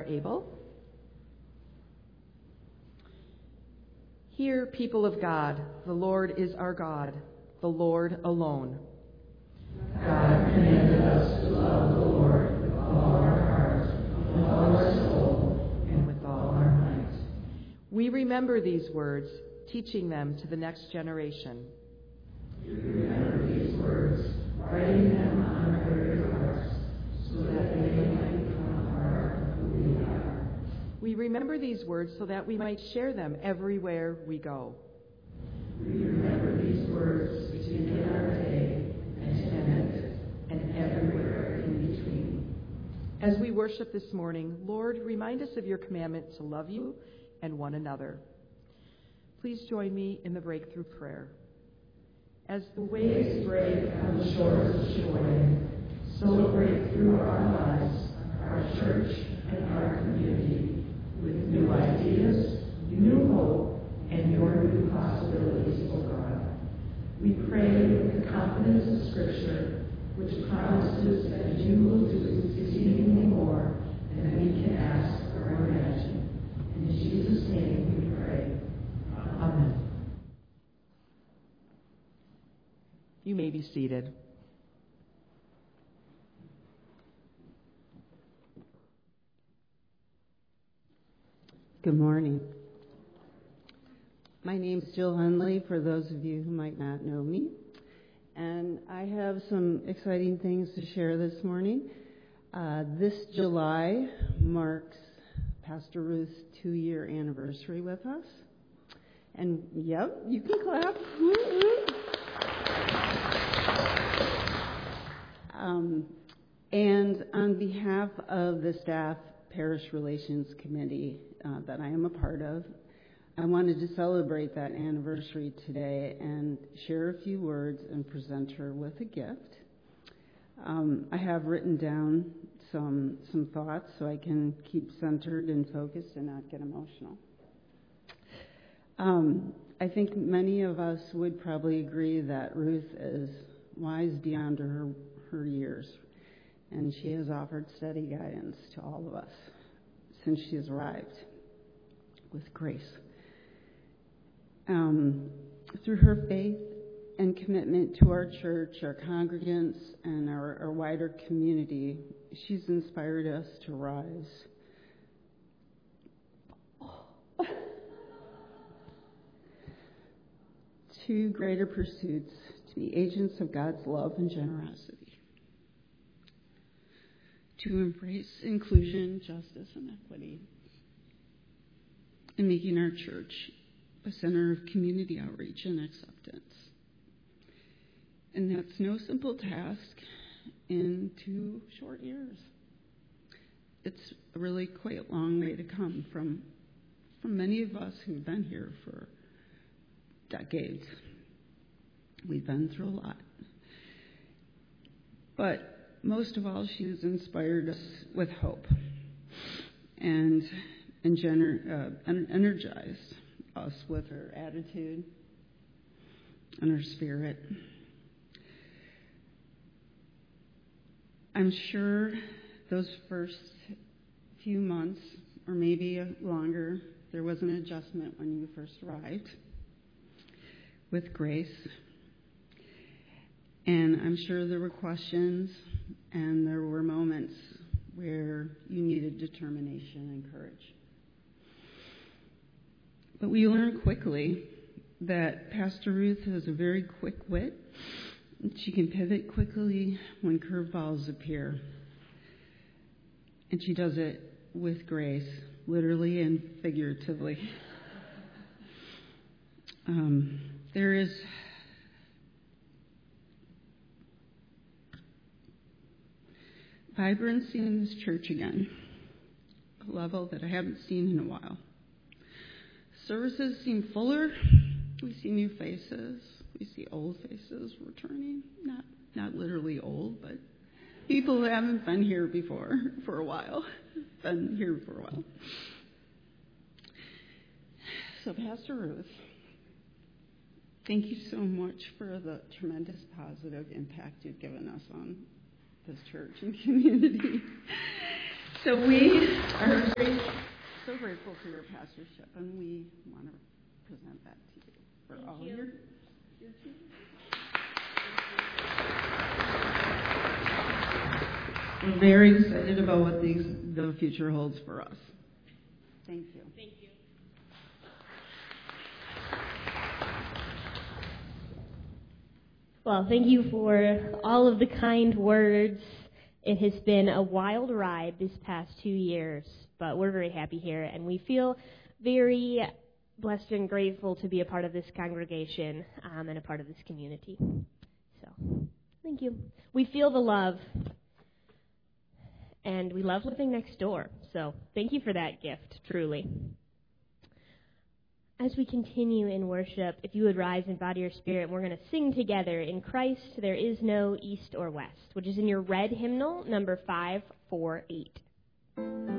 able. Hear, people of God, the Lord is our God, the Lord alone. God commanded us to love the Lord with all our heart, with all our soul, and with all our might. We remember these words, teaching them to the next generation. We remember these words, writing them on our very hearts, so that they might become part of who we are. We remember these words so that we might share them everywhere we go. We remember these words to begin our day and to end it, and everywhere in between. As we worship this morning, Lord, remind us of your commandment to love you and one another. Please join me in the breakthrough prayer. As the waves break on the shores of joy, So break through our lives, our church, and our community with new ideas, new hope, and your new possibilities, O God. We pray with the confidence of Scripture, which promises that you will do exceedingly more than we can ask or imagine. In Jesus' name we pray. Amen. you may be seated. Good morning. My name is Jill Hundley, for those of you who might not know me. And I have some exciting things to share this morning. This July marks Pastor Ruth's 2-year anniversary with us. And, yep, you can clap. And on behalf of the staff Parish Relations Committee that I am a part of, I wanted to celebrate that anniversary today and share a few words and present her with a gift. I have written down some thoughts so I can keep centered and focused and not get emotional. I think many of us would probably agree that Ruth is wise beyond her years, and she has offered steady guidance to all of us since she has arrived with grace. Through her faith and commitment to our church, our congregants, and our wider community, she's inspired us to rise. To greater pursuits, to be agents of God's love and generosity, to embrace inclusion, justice, and equity, and making our church a center of community outreach and acceptance. And that's no simple task in 2 short years. It's really quite a long way to come from many of us who've been here for decades. We've been through a lot. But most of all, she's inspired us with hope and energized us with her attitude and her spirit. I'm sure those first few months, or maybe longer, there was an adjustment when you first arrived with Grace. And I'm sure there were questions and there were moments where you needed determination and courage. But we learned quickly that Pastor Ruth has a very quick wit. She can pivot quickly when curveballs appear. And she does it with grace, literally and figuratively. There is vibrancy in this church again, a level that I haven't seen in a while. Services seem fuller. We see new faces. We see old faces returning. Not literally old, but people who haven't been here before for a while. Been here for a while. So, Pastor Ruth, thank you so much for the tremendous positive impact you've given us on this church and community. So we are for your pastorship, and we want to present that to you for all your children. We're very excited about what the future holds for us. Thank you. Thank you. Well, thank you for all of the kind words. It has been a wild ride this past 2 years, but we're very happy here, and we feel very blessed and grateful to be a part of this congregation and a part of this community. So, thank you. We feel the love, and we love living next door. So, thank you for that gift, truly. As we continue in worship, if you would rise and bow to your spirit, we're going to sing together, "In Christ There Is No East or West," which is in your red hymnal, number 548.